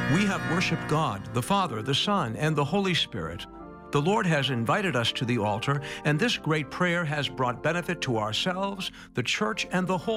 We have worshiped God, the Father, the Son, and the Holy Spirit. The Lord has invited us to the altar, and this great prayer has brought benefit to ourselves, the church, and the whole